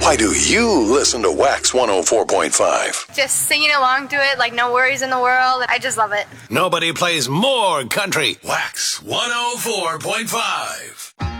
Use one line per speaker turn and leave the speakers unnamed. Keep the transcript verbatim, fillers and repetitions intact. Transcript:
Why do you listen to Wax one oh four point five?
Just singing along to it like no worries in the world. I just love it.
Nobody plays more country. Wax one oh four point five.